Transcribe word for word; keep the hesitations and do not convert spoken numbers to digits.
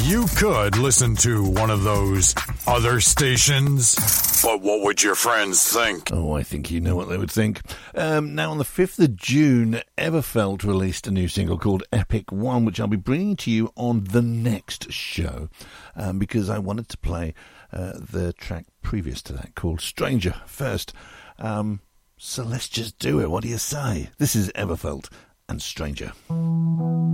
You could listen to one of those other stations, but what would your friends think? Oh, I think you know what they would think. Um, now, on the fifth of June, Everfelt released a new single called Epic One, which I'll be bringing to you on the next show, um, because I wanted to play uh, the track previous to that called Stranger first. Um, so let's just do it. What do you say? This is Everfelt and Stranger.